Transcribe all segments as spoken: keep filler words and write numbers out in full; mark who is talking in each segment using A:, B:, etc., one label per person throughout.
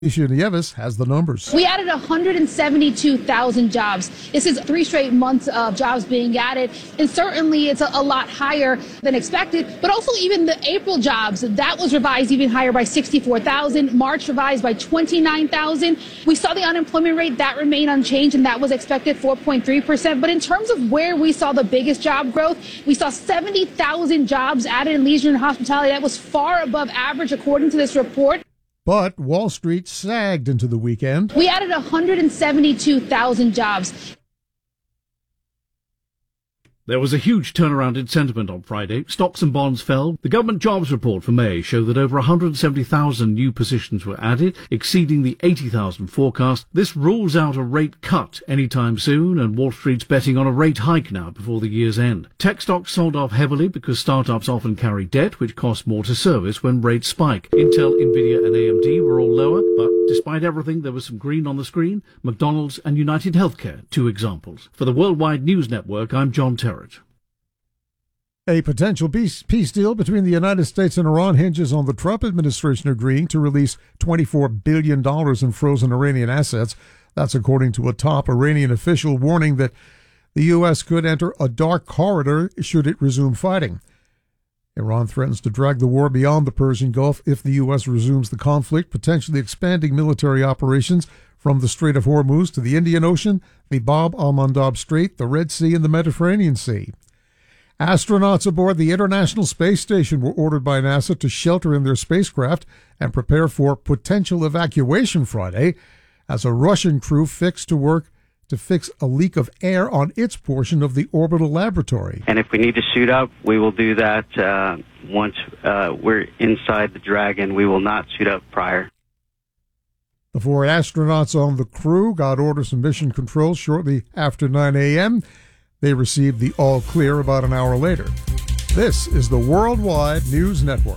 A: Isha Nieves has the numbers.
B: We added one hundred seventy-two thousand jobs. This is three straight months of jobs being added, and certainly it's a, a lot higher than expected. But also even the April jobs, that was revised even higher by sixty-four thousand. March revised by twenty-nine thousand. We saw the unemployment rate, that remained unchanged, and that was expected four point three percent. But in terms of where we saw the biggest job growth, we saw seventy thousand jobs added in leisure and hospitality. That was far above average, according to this report.
A: But Wall Street sagged into the weekend.
B: We added one hundred seventy-two thousand jobs.
C: There was a huge turnaround in sentiment on Friday. Stocks and bonds fell. The government jobs report for May showed that over one hundred seventy thousand new positions were added, exceeding the eighty thousand forecast. This rules out a rate cut anytime soon, and Wall Street's betting on a rate hike now before the year's end. Tech stocks sold off heavily because startups often carry debt, which costs more to service when rates spike. Intel, Nvidia and A M D were all lower, but despite everything, there was some green on the screen. McDonald's and United Healthcare, two examples. For the Worldwide News Network, I'm John Terrett.
A: A potential peace, peace deal between the United States and Iran hinges on the Trump administration agreeing to release twenty-four billion dollars in frozen Iranian assets. That's according to a top Iranian official warning that the U S could enter a dark corridor should it resume fighting. Iran threatens to drag the war beyond the Persian Gulf if the U S resumes the conflict, potentially expanding military operations from the Strait of Hormuz to the Indian Ocean, the Bab al-Mandab Strait, the Red Sea, and the Mediterranean Sea. Astronauts aboard the International Space Station were ordered by NASA to shelter in their spacecraft and prepare for potential evacuation Friday as a Russian crew fixed to work to fix a leak of air on its portion of the orbital laboratory.
D: And if we need to suit up, we will do that uh, once uh, we're inside the Dragon. We will not suit up prior.
A: The four astronauts on the crew got orders from Mission Control shortly after nine a.m. They received the all clear about an hour later. This is the Worldwide News Network.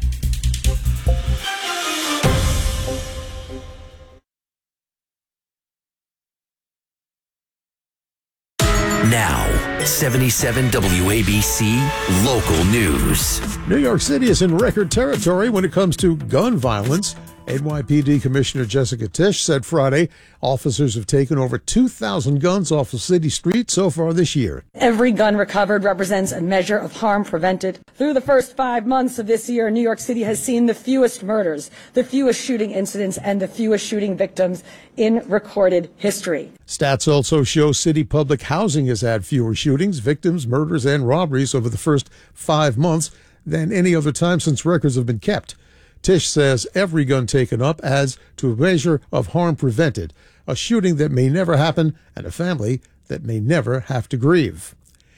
E: Now, seventy-seven W A B C Local News.
A: New York City is in record territory when it comes to gun violence. N Y P D Commissioner Jessica Tisch said Friday officers have taken over two thousand guns off of city streets so far this year.
F: Every gun recovered represents a measure of harm prevented. Through the first five months of this year, New York City has seen the fewest murders, the fewest shooting incidents, and the fewest shooting victims in recorded history.
A: Stats also show city public housing has had fewer shootings, victims, murders, and robberies over the first five months than any other time since records have been kept. Tisch says every gun taken up adds to a measure of harm prevented, a shooting that may never happen, and a family that may never have to grieve.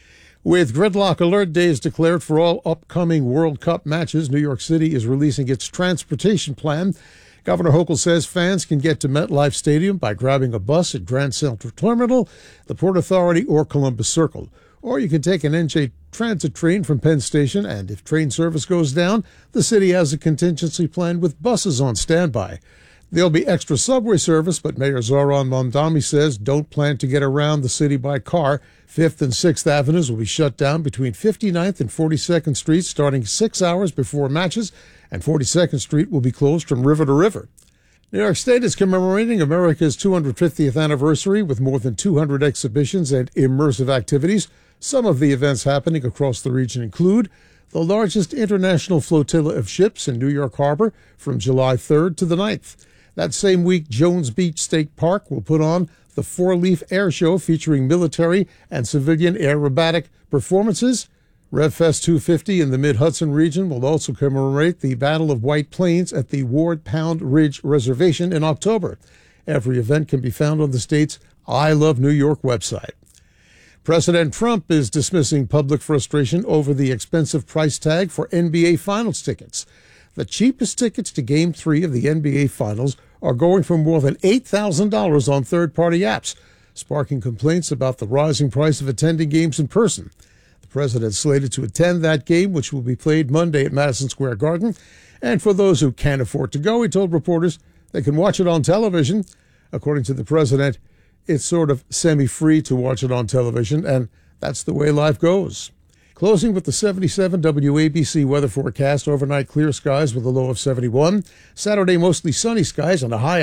A: With gridlock alert days declared for all upcoming World Cup matches, New York City is releasing its transportation plan. Governor Hochul says fans can get to MetLife Stadium by grabbing a bus at Grand Central Terminal, the Port Authority, or Columbus Circle. Or you can take an N J Transit train from Penn Station, and if train service goes down, the city has a contingency plan with buses on standby. There'll be extra subway service, but Mayor Zohran Mamdani says don't plan to get around the city by car. Fifth and Sixth Avenues will be shut down between fifty-ninth and forty-second Streets starting six hours before matches, and forty-second Street will be closed from river to river. New York State is commemorating America's two hundred fiftieth anniversary with more than two hundred exhibitions and immersive activities. Some of the events happening across the region include the largest international flotilla of ships in New York Harbor from July third to the ninth. That same week, Jones Beach State Park will put on the Four-Leaf Air Show featuring military and civilian aerobatic performances. RevFest two fifty in the Mid-Hudson region will also commemorate the Battle of White Plains at the Ward Pound Ridge Reservation in October. Every event can be found on the state's I Love New York website. President Trump is dismissing public frustration over the expensive price tag for N B A Finals tickets. The cheapest tickets to Game three of the N B A Finals are going for more than eight thousand dollars on third-party apps, sparking complaints about the rising price of attending games in person. The president is slated to attend that game, which will be played Monday at Madison Square Garden. And for those who can't afford to go, he told reporters they can watch it on television. According to the president, it's sort of semi-free to watch it on television, and that's the way life goes. Closing with the seventy-seven W A B C weather forecast. Overnight clear skies with a low of seventy-one. Saturday mostly sunny skies and a high